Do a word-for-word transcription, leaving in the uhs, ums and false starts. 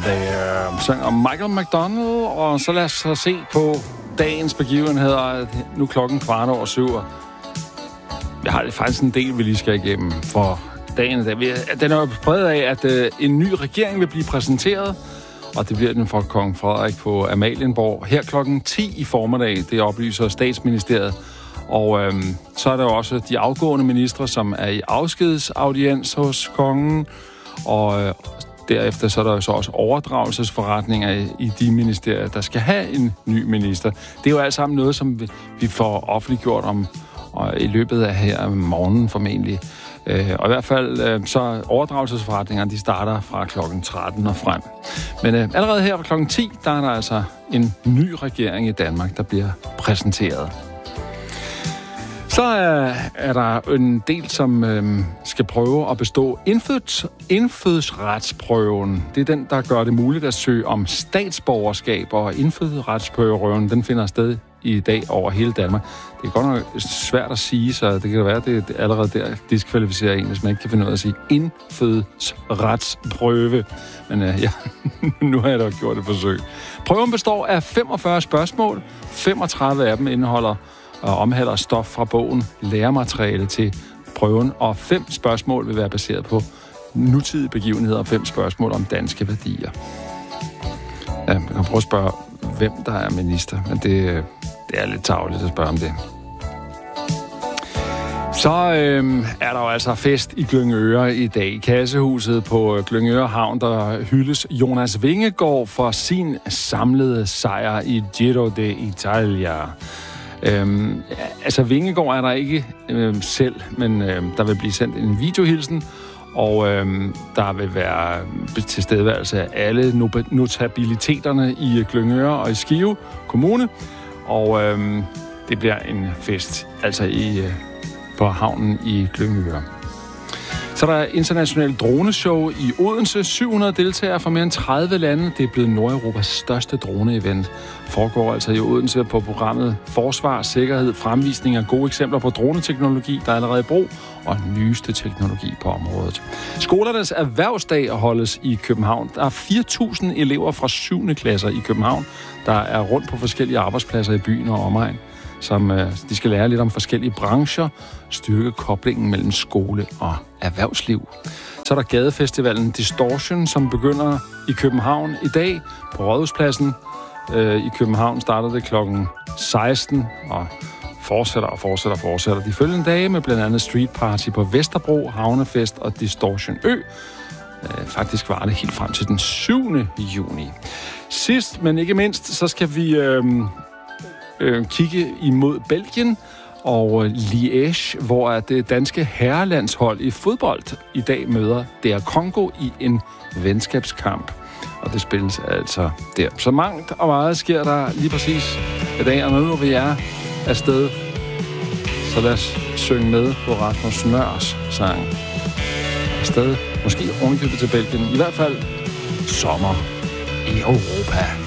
der synger Michael McDonald, og så lad os så se på dagens begivenheder. Nu er klokken kvart over syv. Jeg har faktisk en del, vi lige skal igennem for dagen. Den er jo præget af, at en ny regering vil blive præsenteret, og det bliver den for kong Frederik på Amalienborg her klokken ti i formiddag. Det oplyser Statsministeriet. Og øhm, så er der jo også de afgående ministre, som er i afskedsaudiens hos kongen, og øh, derefter så er der jo så også overdragelsesforretninger i, i de ministerier, der skal have en ny minister. Det er jo alt sammen noget, som vi, vi får offentliggjort om og i løbet af her om morgenen formentlig. Øh, og i hvert fald øh, så overdragelsesforretningerne, de starter fra klokken tretten og frem. Men øh, allerede her fra klokken ti, der er der altså en ny regering i Danmark, der bliver præsenteret. Så er, er der en del, som øh, skal prøve at bestå indføds, indfødsretsprøven. Det er den, der gør det muligt at søge om statsborgerskab, og indfødsretsprøven, den finder sted i dag over hele Danmark. Det er godt nok svært at sige, så det kan være, at det allerede der diskvalificerer en, hvis man ikke kan finde ud af at sige indfødsretsprøve. Men øh, ja, nu har jeg da gjort et forsøg. Prøven består af femogfyrre spørgsmål. femogtredive af dem indeholder og omhandler stof fra bogen Læremateriale til prøven, og fem spørgsmål vil være baseret på nutidige begivenheder og fem spørgsmål om danske værdier. Ja, man kan prøve at spørge, hvem der er minister, men det, det er lidt tarveligt at spørge om det. Så øhm, er der jo altså fest i Glyngøre i dag. I kassehuset på Glyngøre Havn, der hyldes Jonas Vingegaard for sin samlede sejr i Giro d'Italia. Øhm, altså Vingegaard er der ikke øhm, selv, men øhm, der vil blive sendt en videohilsen, og øhm, der vil være tilstedeværelse af alle notabiliteterne i Glyngøre og i Skive Kommune, og øhm, det bliver en fest altså i, øh, på havnen i Glyngøre. Så der er internationalt droneshow i Odense. syv hundrede deltagere fra mere end tredive lande. Det er blevet Nordeuropas største droneevent. Foregår altså i Odense på programmet Forsvar, Sikkerhed, Fremvisning af gode eksempler på droneteknologi, der er allerede i brug, og nyeste teknologi på området. Skolernes erhvervsdag holdes i København. Der er fire tusind elever fra syvende klasser i København, der er rundt på forskellige arbejdspladser i byen og omegn, som øh, de skal lære lidt om forskellige brancher, styrke koblingen mellem skole og erhvervsliv. Så er der gadefestivalen Distortion, som begynder i København i dag på Rådhuspladsen. Øh, I København starter det klokken seksten og fortsætter og fortsætter og fortsætter de følgende dage med blandt andet Street Party på Vesterbro, Havnefest og Distortion Ø. Øh, faktisk var det helt frem til den syvende juni. Sidst, men ikke mindst, så skal vi øh, øh, kigge imod Belgien og Liège, hvor det danske herrelandshold i fodbold i dag møder D R Congo i en venskabskamp. Og det spilles altså der. Så mangt og meget sker der lige præcis i dag, og nu vi er afsted, så lad os synge med på Rasmus Nørs sang. Afsted, måske ovenikøbet til Belgien. I hvert fald sommer i Europa.